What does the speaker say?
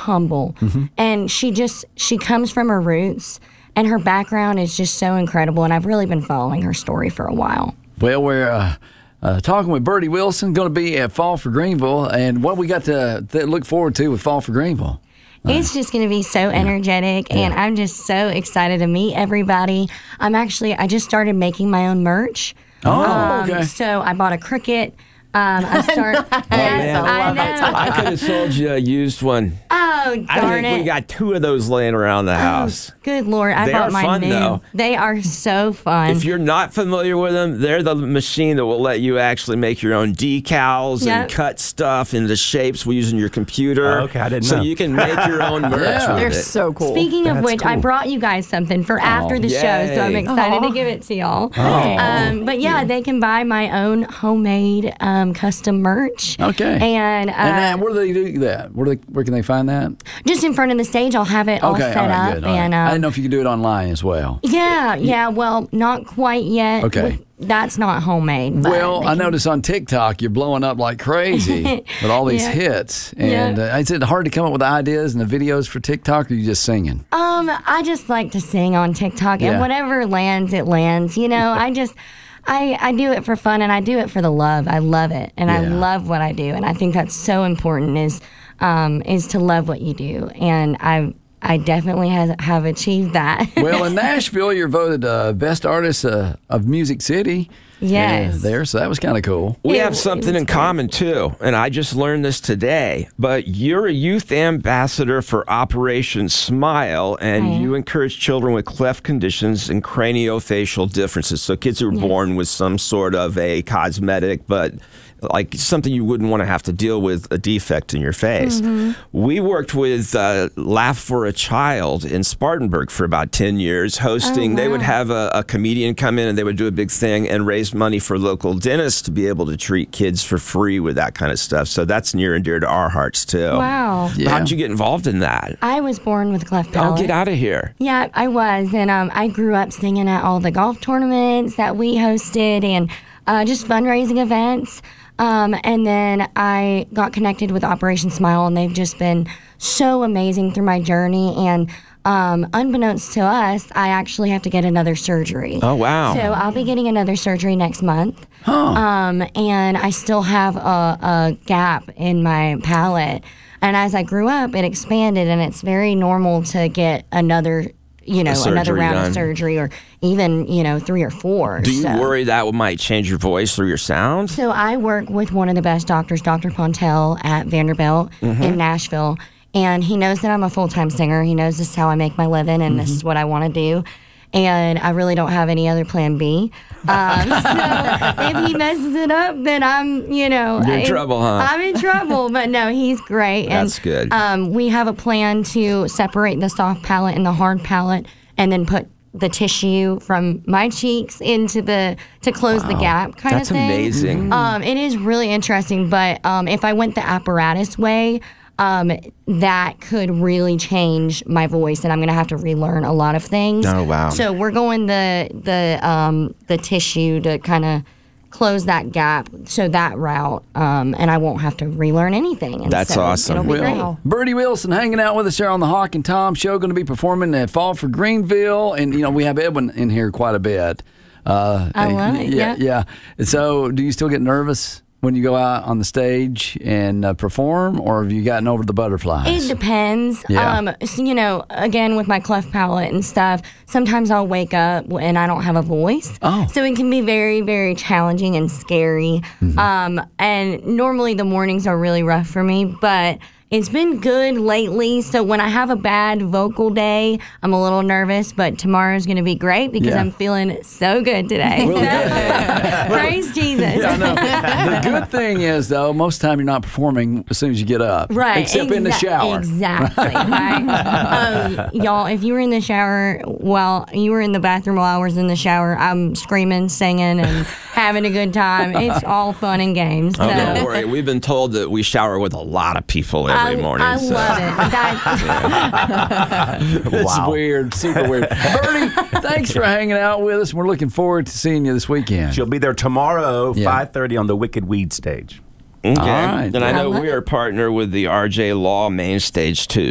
humble. And she comes from her roots, and her background is just so incredible. And I've really been following her story for a while. Well, we're talking with Birdie Wilson, going to be at Fall for Greenville, and what we got to look forward to with Fall for Greenville. It's just going to be so energetic, and I'm just so excited to meet everybody. I just started making my own merch. Oh, okay. So I bought a Cricut. I could have sold you a used one. Oh, darn I think it. we got 2 of those laying around the house. Good Lord. I They bought are mine fun, new. though. They are so fun. If you're not familiar with them, they're the machine that will let you actually make your own decals and cut stuff into shapes using your computer. Oh, okay, I didn't so know. you can make your own merch with They're it. so cool. Speaking of That's which, I cool. brought you guys something for after the show, so I'm yay. excited to give it to y'all. But yeah, they can buy my own homemade custom merch. Okay. And where do they do that? Where can they find that? just in front of the stage, I'll have it all Okay, set all right, up. good. All right. And I didn't know if you could do it online as well. yeah. Well, not quite yet. Okay. That's not homemade. But Well, they I can- noticed on TikTok you're blowing up like crazy with all these hits. And is it hard to come up with the ideas and the videos for TikTok, or are you just singing? I just like to sing on TikTok, and Yeah. whatever lands, it lands. You know, I do it for fun, and I do it for the love. I love it, and I Yeah. love what I do, and I think that's so important is to love what you do, and I definitely have achieved that. Well, in Nashville, you're voted Best Artist of Music City. Yes. There, so that was kind of cool. We It have was something in great. common, too, and I just learned this today, but you're a youth ambassador for Operation Smile, and you encourage children with cleft conditions and craniofacial differences, so kids who are born with some sort of a cosmetic, but like something you wouldn't want to have to deal with, a defect in your face. We worked with Laugh for a Child in Spartanburg for about 10 years, hosting. They would have a comedian come in, and they would do a big thing and raise money for local dentists to be able to treat kids for free with that kind of stuff. So that's near and dear to our hearts, too. Wow. Yeah. How'd you get involved in that? I was born with a cleft Oh, palate. get out of here. Yeah, I was, and I grew up singing at all the golf tournaments that we hosted, and just fundraising events. And then I got connected with Operation Smile, and they've just been so amazing through my journey. And unbeknownst to us, I actually have to get another surgery. Oh, wow. So I'll be getting another surgery next month. And I still have a gap in my palate. And as I grew up, it expanded, and it's very normal to get another another round of surgery, or even, 3 or 4. Do you worry that might change your voice or your sound? So I work with one of the best doctors, Dr. Pontel at Vanderbilt in Nashville, and he knows that I'm a full-time singer. He knows this is how I make my living, and this is what I want to do. And I really don't have any other plan B. So if he messes it up, then I'm, You're in trouble, huh? I'm in trouble. But no, he's great. That's good. We have a plan to separate the soft palate and the hard palate, and then put the tissue from my cheeks into to close the gap kind That's of thing. amazing. It is really interesting, but if I went the apparatus way, that could really change my voice, and I'm gonna have to relearn a lot of things. Oh, wow. So we're going the tissue to kind of close that gap, so that route, and I won't have to relearn anything. And That's so awesome. It'll be great. Well, Birdie Wilson hanging out with us here on the Hawk and Tom Show, going to be performing at Fall for Greenville, and we have Edwin in here quite a bit. I love it. Yeah. So, do you still get nervous when you go out on the stage and perform, or have you gotten over the butterflies? It depends. Yeah. So, again, with my cleft palate and stuff, sometimes I'll wake up and I don't have a voice. Oh. So it can be very, very challenging and scary. And normally the mornings are really rough for me, but it's been good lately. So when I have a bad vocal day, I'm a little nervous, but tomorrow's going to be great because Yeah. I'm feeling so good today. Praise Jesus. Yeah, I know. The good thing is, though, most of the time you're not performing as soon as you get up. Right. Except in the shower. Exactly. Right? Y'all, if you were in the shower while you were in the bathroom while I was in the shower, I'm screaming, singing, and having a good time. It's all fun and games. So. Oh, don't worry. We've been told that we shower with a lot of people every morning. I so. love it. It's weird, super weird. Birdie, thanks for hanging out with us. We're looking forward to seeing you this weekend. She'll be there tomorrow, Yeah. 5:30 on the Wicked Weed stage. Okay. All right. And I know love we are partnered with the RJ Law main stage, too.